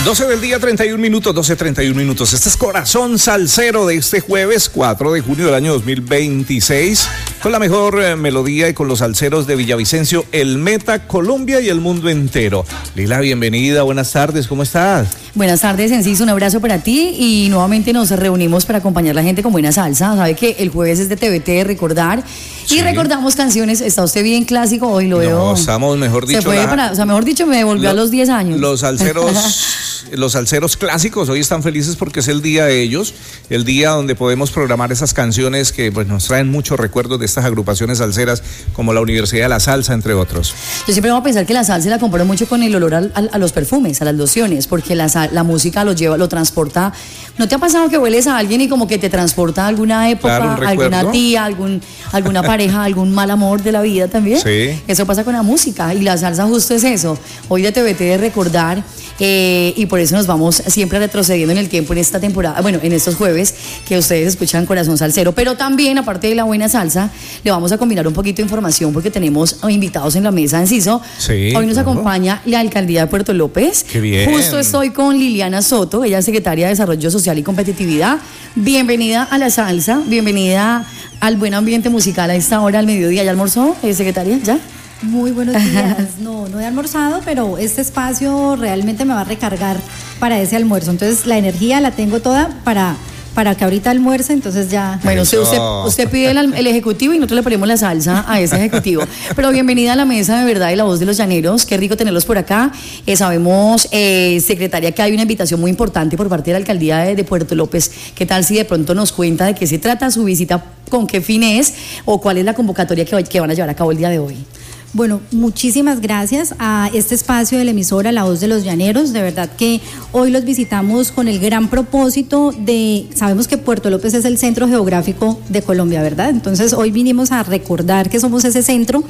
12 del día, 31 minutos, 12:31 minutos. Este es Corazón Salsero de este jueves 4 de junio del año 2026, con la mejor melodía y con los salseros de Villavicencio, el Meta, Colombia y el mundo entero. Lila, bienvenida, buenas tardes, ¿cómo estás? Buenas tardes, Enciso, un abrazo para ti y nuevamente nos reunimos para acompañar a la gente con buena salsa. Sabe que el jueves es de TVT de recordar y recordamos canciones. Está usted bien clásico, hoy lo veo. No, estamos, mejor dicho. Se fue mejor dicho, me devolvió a los 10 años. Los salseros clásicos hoy están felices porque es el día de ellos, el día donde podemos programar esas canciones que pues nos traen muchos recuerdos de estas agrupaciones salseras como la Universidad de la Salsa, entre otros. Yo siempre voy a pensar que la salsa la comparo mucho con el olor a los perfumes, a las lociones, porque la música lo transporta. ¿No te ha pasado que hueles a alguien y como que te transporta a alguna época, claro, alguna tía, alguna pareja, algún mal amor de la vida también? Sí. Eso pasa con la música y la salsa justo es eso. Hoy de TVT de recordar y por eso nos vamos siempre retrocediendo en el tiempo en esta temporada, bueno, en estos jueves que ustedes escuchan Corazón Salsero, pero también aparte de la buena salsa, le vamos a combinar un poquito de información porque tenemos invitados en la mesa, Enciso. Sí, hoy nos acompaña la alcaldía de Puerto López. Qué bien. Justo estoy con Liliana Soto, ella es secretaria de Desarrollo Social y Competitividad. Bienvenida a la salsa, bienvenida al buen ambiente musical a esta hora al mediodía. ¿Ya almorzó, secretaria? ¿Ya? Muy buenos días. No he almorzado, pero este espacio realmente me va a recargar para ese almuerzo. Entonces la energía la tengo toda para que ahorita almuerce, entonces ya. Bueno, usted pide el ejecutivo y nosotros le ponemos la salsa a ese ejecutivo. Pero bienvenida a la mesa de verdad y la voz de los llaneros. Qué rico tenerlos por acá. Sabemos, secretaria, que hay una invitación muy importante por parte de la alcaldía de Puerto López. ¿Qué tal si de pronto nos cuenta de qué se trata su visita, con qué fin es o cuál es la convocatoria que van a llevar a cabo el día de hoy? Bueno, muchísimas gracias a este espacio de la emisora La Voz de los Llaneros. De verdad que hoy los visitamos con el gran propósito sabemos que Puerto López es el centro geográfico de Colombia, ¿verdad? Entonces hoy vinimos a recordar que somos ese centro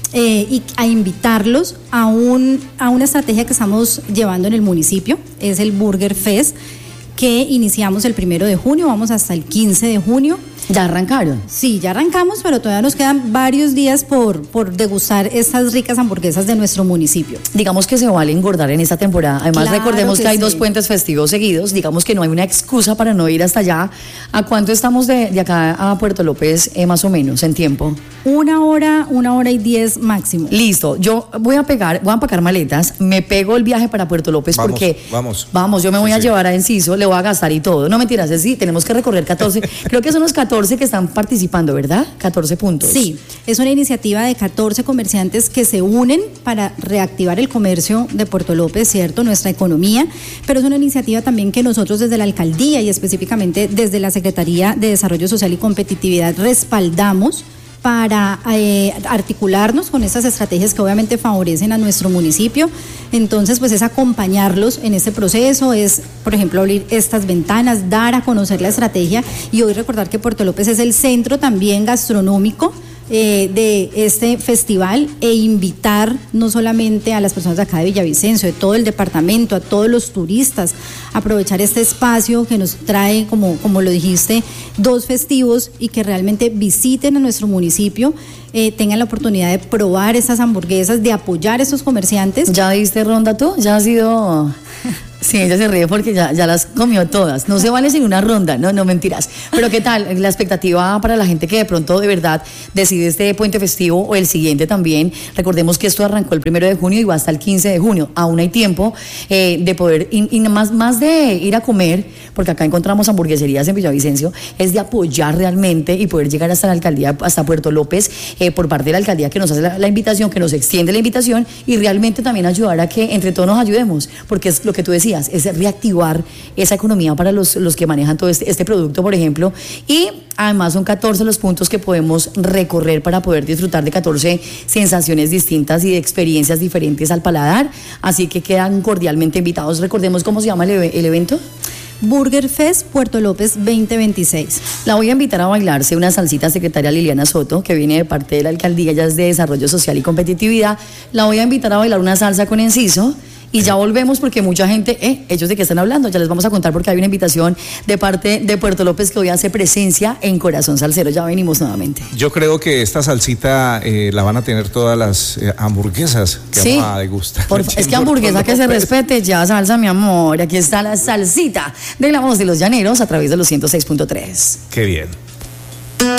y a invitarlos a una estrategia que estamos llevando en el municipio, es el Burger Fest, que iniciamos el 1 de junio, vamos hasta el 15 de junio. ¿Ya arrancaron? Sí, ya arrancamos, pero todavía nos quedan varios días por degustar estas ricas hamburguesas de nuestro municipio. Digamos que se vale engordar en esta temporada. Además, claro, recordemos que hay 2 puentes festivos seguidos. Digamos que no hay una excusa para no ir hasta allá. ¿A cuánto estamos de acá a Puerto López, más o menos, en tiempo? 1 hora y 10 máximo. Listo. Yo voy a empacar maletas, me pego el viaje para Puerto López porque... Vamos, yo me voy a llevar a Enciso, le voy a gastar y todo. No mentiras, sí, tenemos que recorrer 14. Creo que son los 14 que están participando, ¿verdad? 14 puntos. Sí, es una iniciativa de 14 comerciantes que se unen para reactivar el comercio de Puerto López, ¿cierto? Nuestra economía, pero es una iniciativa también que nosotros desde la alcaldía y específicamente desde la Secretaría de Desarrollo Social y Competitividad respaldamos para articularnos con estas estrategias que obviamente favorecen a nuestro municipio. Entonces, pues es acompañarlos en este proceso, es, por ejemplo, abrir estas ventanas, dar a conocer la estrategia y hoy recordar que Puerto López es el centro también gastronómico de este festival e invitar no solamente a las personas de acá de Villavicencio, de todo el departamento, a todos los turistas, a aprovechar este espacio que nos trae, como lo dijiste, 2 festivos y que realmente visiten a nuestro municipio, tengan la oportunidad de probar estas hamburguesas, de apoyar a estos comerciantes. ¿Ya diste ronda tú? ¿Ya has sido...? Sí, ella se ríe porque ya las comió todas. No se vale sin una ronda, no mentiras. Pero ¿qué tal la expectativa para la gente que de pronto de verdad decide este puente festivo o el siguiente también? Recordemos que esto arrancó el 1 de junio y va hasta el 15 de junio. Aún hay tiempo de poder, y más de ir a comer, porque acá encontramos hamburgueserías en Villavicencio, es de apoyar realmente y poder llegar hasta la alcaldía, hasta Puerto López, por parte de la alcaldía que nos hace la invitación, que nos extiende la invitación y realmente también ayudar a que entre todos nos ayudemos, porque es lo que tú decías, es reactivar esa economía para los que manejan todo este producto, por ejemplo, y además son 14 los puntos que podemos recorrer para poder disfrutar de 14 sensaciones distintas y de experiencias diferentes al paladar, así que quedan cordialmente invitados. Recordemos cómo se llama el evento. Burger Fest Puerto López 2026. La voy a invitar a bailarse una salsita, secretaria Liliana Soto, que viene de parte de la alcaldía, ya es de Desarrollo Social y Competitividad. La voy a invitar a bailar una salsa con Enciso Y ya volvemos porque mucha gente, ellos de qué están hablando, ya les vamos a contar porque hay una invitación de parte de Puerto López que hoy hace presencia en Corazón Salsero. Ya venimos nuevamente. Yo creo que esta salsita la van a tener todas las hamburguesas que vamos a degustar. Es que hamburguesa que se respete, ya salsa, mi amor. Aquí está la salsita de La Voz de los Llaneros a través de los 106.3. Qué bien.